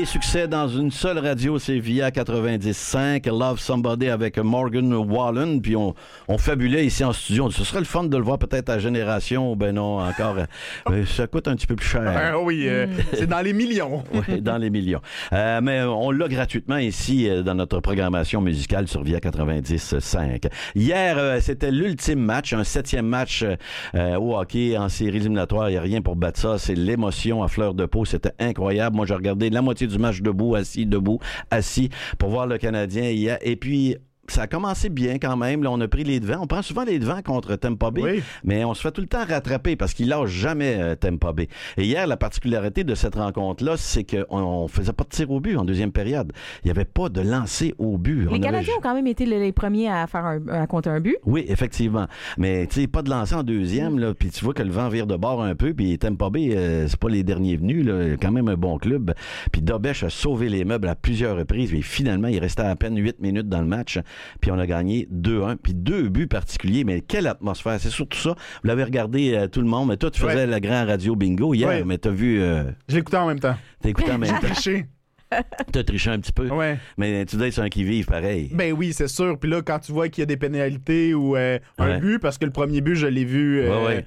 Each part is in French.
des succès dans une seule radio, c'est via 90.5, Love Somebody avec Morgan Wallen, puis on fabulait ici en studio. Ce serait le fun de le voir peut-être à Génération, ben non, encore, ça coûte un petit peu plus cher. Oui, c'est dans les millions. Oui, dans les millions. Mais on l'a gratuitement ici dans notre programmation musicale sur via 90.5. Hier, c'était l'ultime match, un 7e match au hockey en séries éliminatoires. Il n'y a rien pour battre ça. C'est l'émotion à fleur de peau. C'était incroyable. Moi, j'ai regardé la moitié du match debout, assis, pour voir le Canadien hier. Et puis, ça a commencé bien quand même. Là, on a pris les devants. On prend souvent les devants contre Tampa Bay, oui, mais on se fait tout le temps rattraper parce qu'il lâche jamais Tampa Bay. Et hier, la particularité de cette rencontre-là, c'est qu'on faisait pas de tir au but en deuxième période. Il n'y avait pas de lancer au but. Les Canadiens ont quand même été les premiers à faire à compter un but. Oui, effectivement. Mais tu sais, pas de lancer en deuxième. Là, puis tu vois que le vent vire de bord un peu. Puis Tampa Bay, c'est pas les derniers venus. Là, quand même un bon club. Puis Dobech a sauvé les meubles à plusieurs reprises. Mais finalement, il restait à peine 8 minutes dans le match. Puis on a gagné 2-1, puis 2 buts particuliers. Mais quelle atmosphère! C'est surtout ça. Vous l'avez regardé tout le monde, mais toi, tu faisais le grand radio bingo hier, mais t'as vu... Je l'écoutais en même temps. T'as écouté en même temps? J'ai triché. T'as triché un petit peu. Ouais. Mais tu dois être sur un qui-vive, pareil. Ben oui, c'est sûr. Puis là, quand tu vois qu'il y a des pénalités ou un but, parce que le premier but, je l'ai vu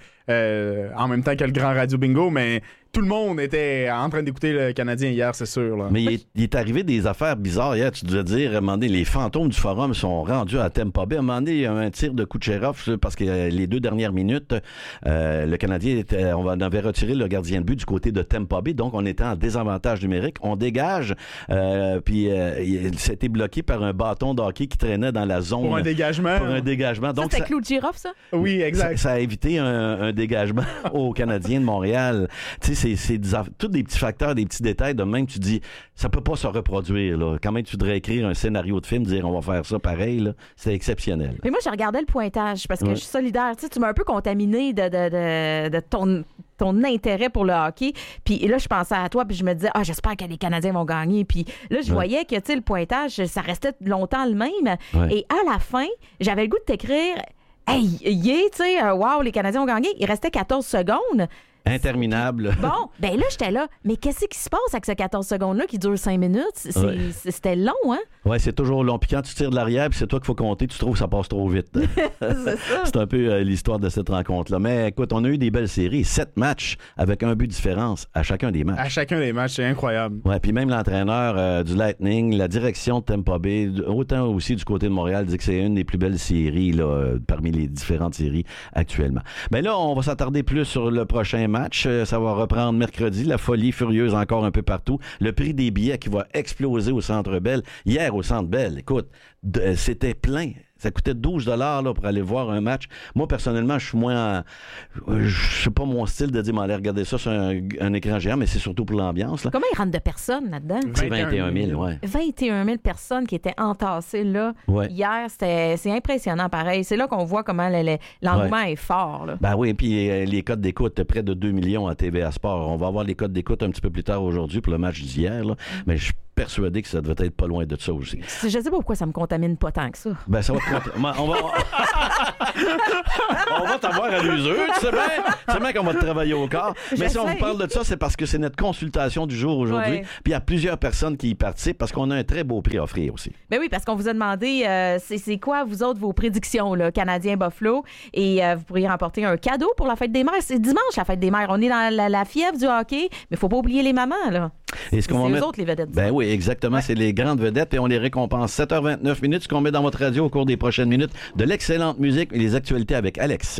en même temps que le grand radio bingo, mais tout le monde était en train d'écouter le Canadien hier, c'est sûr. Là. Mais il est arrivé des affaires bizarres hier. Tu devais dire, à un moment donné, les fantômes du forum sont rendus à Tampa Bay. À un moment donné, il y a un tir de Kucherov parce que les 2 dernières minutes, le Canadien on avait retiré le gardien de but du côté de Tampa Bay. Donc, on était en désavantage numérique. On dégage, puis il s'était bloqué par un bâton de hockey qui traînait dans la zone. Pour un dégagement. Donc, c'est Kucherov, ça? Oui, exact. Ça a évité un dégagement aux Canadiens de Montréal. Tu sais, c'est tous des petits facteurs, des petits détails de même. Tu dis, ça peut pas se reproduire, là. Quand même, tu voudrais écrire un scénario de film, dire on va faire ça pareil, là. C'est exceptionnel. Mais moi, je regardais le pointage parce que je suis solidaire. Tu sais, tu m'as un peu contaminé de ton intérêt pour le hockey. Puis là, je pensais à toi, puis je me disais, j'espère que les Canadiens vont gagner. Puis là, je voyais que, tu sais, le pointage, ça restait longtemps le même. Ouais. Et à la fin, j'avais le goût de t'écrire, tu sais, wow, les Canadiens ont gagné. Il restait 14 secondes. Interminable. Bon, ben là, j'étais là. Mais qu'est-ce qui se passe avec ce 14 secondes-là qui dure 5 minutes? C'était long, hein? Oui, c'est toujours long. Puis quand tu tires de l'arrière, puis c'est toi qu'il faut compter, tu trouves que ça passe trop vite. C'est ça. C'est un peu l'histoire de cette rencontre-là. Mais écoute, on a eu des belles séries. 7 matchs avec un but de différence à chacun des matchs. À chacun des matchs, c'est incroyable. Oui, puis même l'entraîneur du Lightning, la direction de Tampa Bay, autant aussi du côté de Montréal, dit que c'est une des plus belles séries là, parmi les différentes séries actuellement. Mais là, on va s'attarder plus sur le prochain match. Ça va reprendre mercredi. La folie furieuse encore un peu partout. Le prix des billets qui va exploser au Centre Bell. Hier, au Centre Bell, écoute, c'était plein. Ça coûtait 12 $ là, pour aller voir un match. Moi, personnellement, je suis moins... je sais pas mon style de dire, mais aller regarder ça sur un écran géant, mais c'est surtout pour l'ambiance. Là. Comment il rentre de personnes là-dedans? C'est 21 000, oui. 21 000 personnes qui étaient entassées là. Hier, c'est impressionnant, pareil. C'est là qu'on voit comment l'engouement est fort. Là. Ben oui, puis les codes d'écoute, près de 2 millions à TVA Sport. On va avoir les codes d'écoute un petit peu plus tard aujourd'hui pour le match d'hier, là. Mais je suis persuadé que ça devait être pas loin de ça aussi. Je sais pas pourquoi ça me contamine pas tant que ça. Ben, ça va on va t'avoir à l'usure, tu sais bien. C'est bien qu'on va te travailler au corps. Mais si on vous parle de ça, c'est parce que c'est notre consultation du jour aujourd'hui. Puis il y a plusieurs personnes qui y participent parce qu'on a un très beau prix à offrir aussi. Ben oui, parce qu'on vous a demandé c'est quoi, vous autres, vos prédictions, là, Canadien-Buffalo. Et vous pourriez remporter un cadeau pour la fête des mères. C'est dimanche, la fête des mères. On est dans la fièvre du hockey, mais faut pas oublier les mamans, là. C'est eux autres, les vedettes. Ben oui, exactement. C'est les grandes vedettes et on les récompense. 7h29 minutes, ce qu'on met dans votre radio au cours des prochaines minutes. De l'excellente musique et les actualités avec Alex.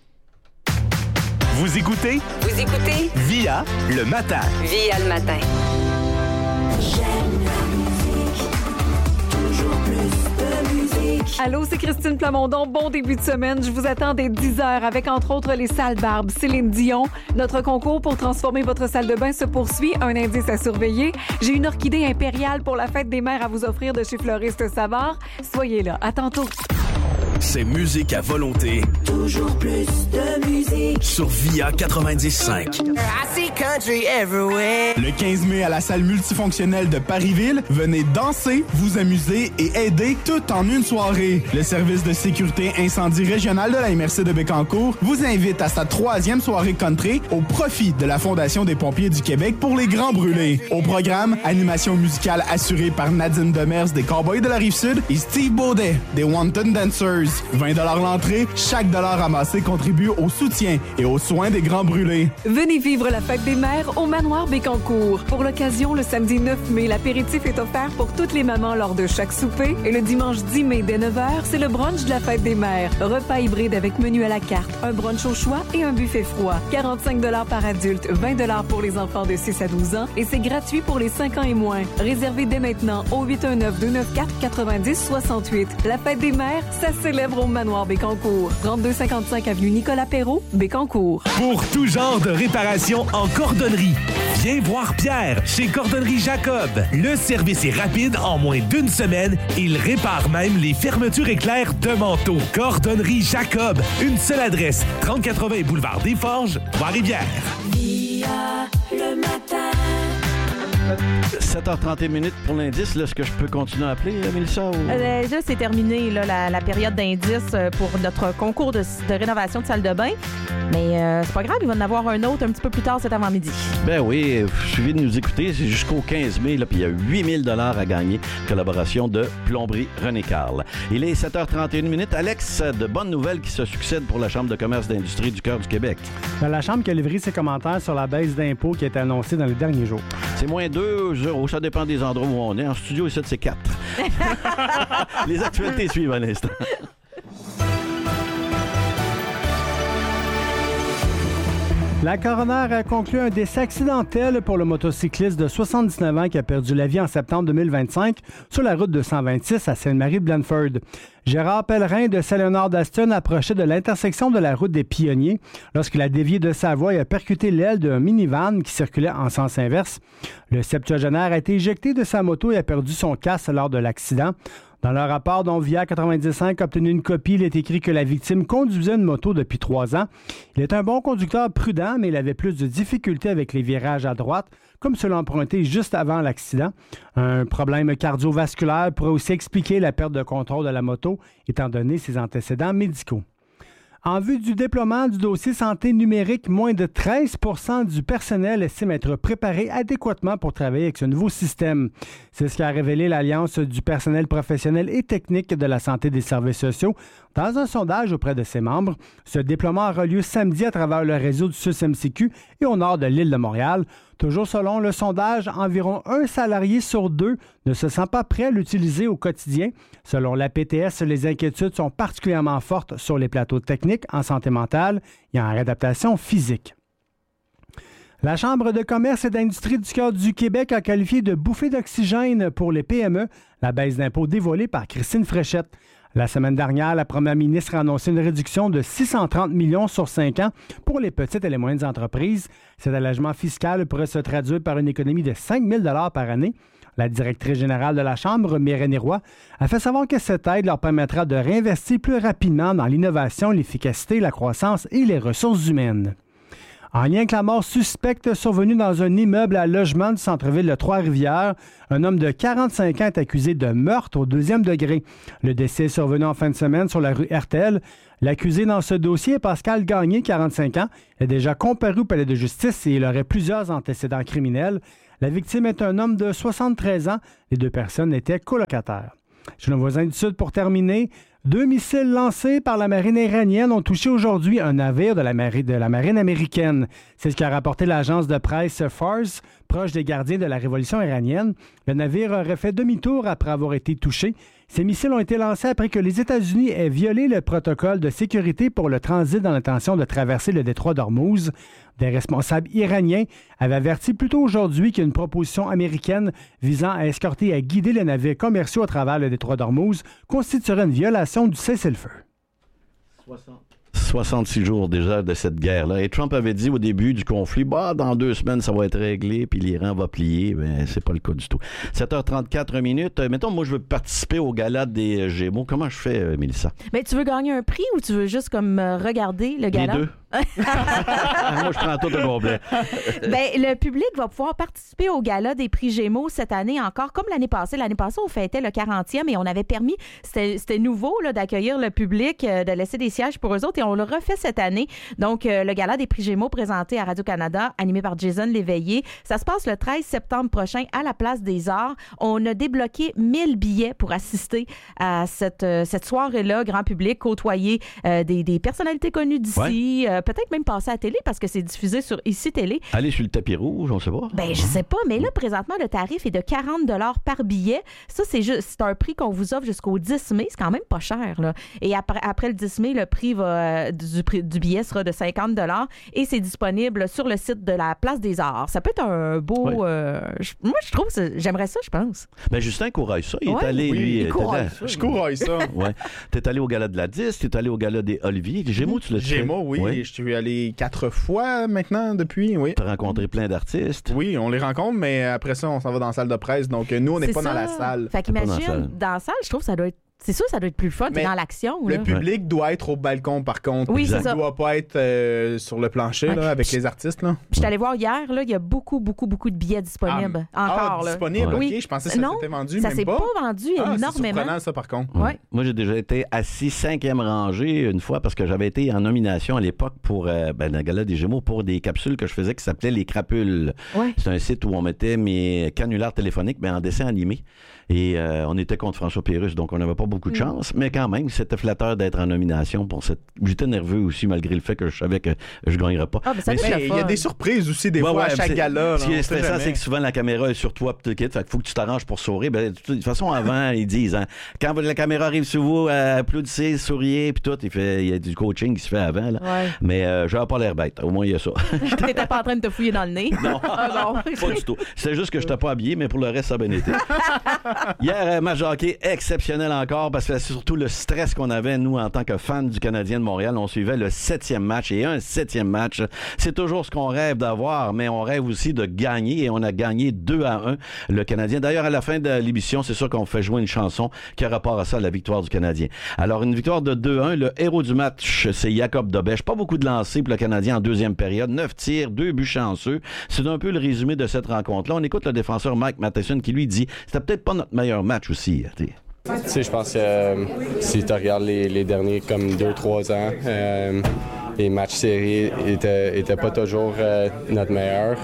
Vous écoutez Via le matin. Via le matin. J'aime la musique. Toujours plus de musique. Allô, c'est Christine Plamondon. Bon début de semaine. Je vous attends dès 10h avec, entre autres, les salles barbes Céline Dion. Notre concours pour transformer votre salle de bain se poursuit. Un indice à surveiller. J'ai une orchidée impériale pour la fête des mères à vous offrir de chez Fleuriste Savard. Soyez là. À tantôt. c'est musique à volonté. Toujours plus de musique. Sur VIA 90.5. I see country everywhere. Le 15 mai à la salle multifonctionnelle de Parisville, venez danser, vous amuser et aider tout en une soirée. Le service de sécurité incendie régional de la MRC de Bécancour vous invite à sa 3e soirée country au profit de la Fondation des pompiers du Québec pour les grands brûlés. Au programme, animation musicale assurée par Nadine Demers des Cowboys de la Rive-Sud et Steve Baudet des Wanton Dancers. 20 $ l'entrée, chaque dollar ramassé contribue au soutien et aux soins des grands brûlés. Venez vivre la fête des mères au Manoir Bécancour. Pour l'occasion, le samedi 9 mai, l'apéritif est offert pour toutes les mamans lors de chaque souper. Et le dimanche 10 mai dès 9h, c'est le brunch de la fête des mères. Repas hybride avec menu à la carte, un brunch au choix et un buffet froid. 45 $ par adulte, 20 $ pour les enfants de 6 à 12 ans et c'est gratuit pour les 5 ans et moins. Réservez dès maintenant au 819-294-9068. La fête des mères, ça célèbre au Manoir Bécancour. 3255 avenue Nicolas Perrault, Bécancour. Pour tout genre de réparation en cordonnerie, viens voir Pierre chez Cordonnerie Jacob. Le service est rapide en moins d'une semaine. Il répare même les fermetures éclairs de manteau. Cordonnerie Jacob. Une seule adresse, 3080 boulevard des Forges, Trois-Rivières. VIA le matin. 7h31 pour l'indice. Là, est-ce que je peux continuer à appeler, Mélissa? Ou... Là, c'est terminé, là, la période d'indice pour notre concours de rénovation de salle de bain. Mais c'est pas grave, il va en avoir un autre un petit peu plus tard cet avant-midi. Ben oui, il suffit de nous écouter. C'est jusqu'au 15 mai, là, puis il y a 8 000 $ à gagner. Collaboration de Plomberie René Carl. Il est 7h31. Alex, de bonnes nouvelles qui se succèdent pour la Chambre de commerce et d'industrie du Cœur du Québec. La Chambre qui a livré ses commentaires sur la baisse d'impôts qui a été annoncée dans les derniers jours. C'est moins 2 €. Ça dépend des endroits où on est. En studio, ici, c'est 4. Les actualités suivent à l'instant. La coroner a conclu un décès accidentel pour le motocycliste de 79 ans qui a perdu la vie en septembre 2025 sur la route 226 à Sainte-Marie-Blanford. Gérard Pellerin de Saint-Léonard-d'Aston approchait de l'intersection de la route des Pionniers lorsqu'il a dévié de sa voie et a percuté l'aile d'un minivan qui circulait en sens inverse. Le septuagénaire a été éjecté de sa moto et a perdu son casque lors de l'accident. Dans le rapport dont VIA 95 a obtenu une copie, il est écrit que la victime conduisait une moto depuis 3 ans. Il est un bon conducteur prudent, mais il avait plus de difficultés avec les virages à droite, comme cela emprunté juste avant l'accident. Un problème cardiovasculaire pourrait aussi expliquer la perte de contrôle de la moto, étant donné ses antécédents médicaux. En vue du déploiement du dossier santé numérique, moins de 13 % du personnel estime être préparé adéquatement pour travailler avec ce nouveau système. C'est ce qu'a révélé l'Alliance du personnel professionnel et technique de la santé des services sociaux dans un sondage auprès de ses membres. Ce déploiement aura lieu samedi à travers le réseau du SUS-MCQ et au nord de l'île de Montréal. Toujours selon le sondage, environ 1 salarié sur 2 ne se sent pas prêt à l'utiliser au quotidien. Selon la PTS, les inquiétudes sont particulièrement fortes sur les plateaux techniques, en santé mentale et en réadaptation physique. La Chambre de commerce et d'industrie du Cœur du Québec a qualifié de bouffée d'oxygène pour les PME la baisse d'impôts dévoilée par Christine Fréchette. La semaine dernière, la première ministre a annoncé une réduction de 630 millions sur 5 ans pour les petites et les moyennes entreprises. Cet allègement fiscal pourrait se traduire par une économie de 5 000 $ par année. La directrice générale de la Chambre, Myrène Roy, a fait savoir que cette aide leur permettra de réinvestir plus rapidement dans l'innovation, l'efficacité, la croissance et les ressources humaines. En lien avec la mort suspecte survenue dans un immeuble à logement du centre-ville de Trois-Rivières, un homme de 45 ans est accusé de meurtre au 2e degré. Le décès est survenu en fin de semaine sur la rue Hertel. L'accusé dans ce dossier est Pascal Gagné, 45 ans. Il est déjà comparu au palais de justice et il aurait plusieurs antécédents criminels. La victime est un homme de 73 ans. Les 2 personnes étaient colocataires. Chez nos voisins du Sud, pour terminer, 2 missiles lancés par la marine iranienne ont touché aujourd'hui un navire de la marine américaine. C'est ce qu'a rapporté l'agence de presse Fars, proche des gardiens de la révolution iranienne. Le navire aurait fait demi-tour après avoir été touché. Ces missiles ont été lancés après que les États-Unis aient violé le protocole de sécurité pour le transit dans l'intention de traverser le détroit d'Ormuz. Des responsables iraniens avaient averti plus tôt aujourd'hui qu'une proposition américaine visant à escorter et à guider les navires commerciaux à travers le détroit d'Ormuz constituerait une violation du cessez-le-feu. 66 jours déjà de cette guerre-là. Et Trump avait dit au début du conflit, dans 2 semaines, ça va être réglé, puis l'Iran va plier. Ben, c'est pas le cas du tout. 7h34 minutes. Mettons, moi, je veux participer au gala des Gémeaux. Comment je fais, Mélissa? Mais tu veux gagner un prix ou tu veux juste comme regarder le gala? Les deux. Moi, je prends tout au complet. Ben, le public va pouvoir participer au gala des prix Gémeaux cette année encore, comme l'année passée. L'année passée, on fêtait le 40e et on avait permis, c'était nouveau là, d'accueillir le public, de laisser des sièges pour eux autres et on le refait cette année. Donc, le gala des prix Gémeaux présenté à Radio-Canada, animé par Jason Léveillé. Ça se passe le 13 septembre prochain à la Place des Arts. On a débloqué 1000 billets pour assister à cette soirée-là, grand public, côtoyer des personnalités connues d'ici, peut-être même passer à la télé parce que c'est diffusé sur ICI Télé. Aller sur le tapis rouge, on sait pas. Ben, je sais pas, mais là, présentement, le tarif est de 40 $ par billet. Ça, c'est un prix qu'on vous offre jusqu'au 10 mai. C'est quand même pas cher, là. Et après le 10 mai, le prix du billet sera de 50 $ et c'est disponible sur le site de la Place des Arts. Ça peut être un beau... moi, je trouve, j'aimerais ça, je pense. Ben, Justin couraille ça. Il est allé, lui... Je couraille ça. Ouais. T'es allé au gala de la 10, t'es allé au gala des Olivier. Les Gémeaux, tu l'as fait? Gémeaux, oui. Ouais. Je suis allé 4 fois maintenant depuis, oui. T'as rencontré plein d'artistes? Oui, on les rencontre, mais après ça, on s'en va dans la salle de presse. Donc, nous, on n'est pas dans la salle. Fait qu'imagine, dans la salle, je trouve que ça doit être... C'est sûr, ça doit être plus fun, t'es dans l'action. Le public doit être au balcon, par contre. Oui, c'est ça. Il ne doit pas être sur le plancher là, avec les artistes. Là. Je suis allée voir hier, là, il y a beaucoup de billets disponibles. Encore. Disponibles? Oui. OK, je pensais que ça s'était vendu. Ça s'est pas vendu énormément. C'est surprenant, ça, par contre. Ouais. Moi, j'ai déjà été assis 5e rangée une fois parce que j'avais été en nomination à l'époque pour le gala des Gémeaux pour des capsules que je faisais qui s'appelaient Les Crapules. Ouais. C'est un site où on mettait mes canulars téléphoniques en dessin animé. Et on était contre François Pérusse, donc on n'avait pas beaucoup de chance. Mais quand même, c'était flatteur d'être en nomination pour cette... J'étais nerveux aussi, malgré le fait que je savais que je ne gagnerais pas. Il y a des surprises aussi, des fois, à chaque gala. Ce qui est stressant, c'est que souvent, la caméra est sur toi. Fait qu'il faut que tu t'arranges pour sourire. Ben, de toute façon, avant, ils disent, quand la caméra arrive sur vous, applaudissez, souriez, puis tout. Il y a du coaching qui se fait avant. Là. Ouais. Mais j'avais pas l'air bête. Au moins, il y a ça. T'étais pas en train de te fouiller dans le nez? Non, pas du tout. C'est juste que je n'étais pas habillé, mais pour le reste, ça a bien été. Hier, match de hockey exceptionnel encore parce que c'est surtout le stress qu'on avait, nous, en tant que fans du Canadien de Montréal. On suivait le 7e match et un 7e match. C'est toujours ce qu'on rêve d'avoir, mais on rêve aussi de gagner et on a gagné 2-1 le Canadien. D'ailleurs, à la fin de l'émission, c'est sûr qu'on fait jouer une chanson qui a rapport à ça, la victoire du Canadien. Alors, une victoire de 2-1. Le héros du match, c'est Jacob Dobèche. Pas beaucoup de lancers pour le Canadien en deuxième période. 9 tirs, 2 buts chanceux. C'est un peu le résumé de cette rencontre-là. On écoute le défenseur Mike Matheson qui lui dit c'était peut-être pas notre meilleur match aussi. Tu sais, je pense que si tu regardes les derniers comme 2-3 ans, les matchs séries étaient pas toujours notre meilleur.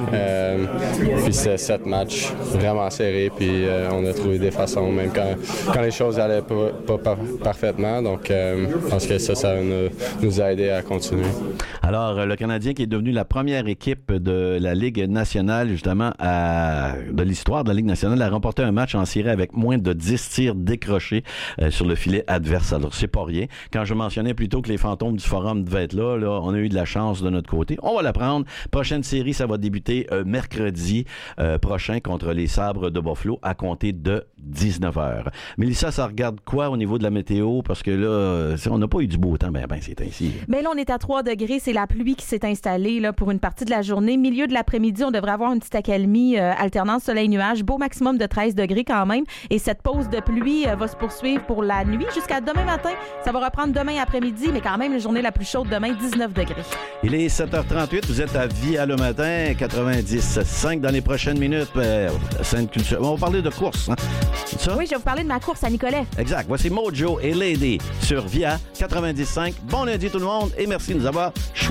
Puis c'est 7 matchs vraiment serrés, puis on a trouvé des façons, même quand les choses allaient pas parfaitement. Donc, je pense que ça nous a aidé à continuer. Alors, le Canadien qui est devenu la première équipe de la Ligue nationale, justement, de l'histoire de la Ligue nationale, a remporté un match en série avec moins de 10 tirs décrochés sur le filet adverse. Alors, c'est pas rien. Quand je mentionnais plutôt que les fantômes du Forum devaient être là, on a eu de la chance de notre côté. On va la prendre. Prochaine série, ça va débuter mercredi prochain contre les Sabres de Buffalo à compter de 19h. Mélissa, ça regarde quoi au niveau de la météo? Parce que là, on n'a pas eu du beau temps. Ben, c'est ainsi. Mais là, on est à 3 degrés. C'est la pluie qui s'est installée là, pour une partie de la journée. Milieu de l'après-midi, on devrait avoir une petite accalmie, alternance soleil-nuage. Beau maximum de 13 degrés quand même. Et cette pause de pluie va se poursuivre pour la nuit jusqu'à demain matin. Ça va reprendre demain après-midi, mais quand même, la journée la plus chaude demain, 19 degrés. Il est 7h38. Vous êtes à Via le matin, 90.5 dans les prochaines minutes. Sainte-Culture. On va parler de course. Hein? C'est ça? Oui, je vais vous parler de ma course à Nicolet. Exact. Voici Mojo et Lady sur Via 90.5. Bon lundi tout le monde et merci de nous avoir choisi.